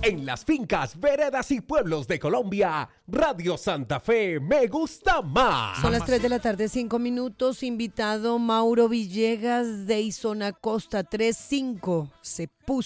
En las fincas, veredas y pueblos de Colombia, Radio Santa Fe me gusta más. Son las 3 de la tarde, 5 minutos. Invitado Mauro Villegas de Isona Costa 35. Se puso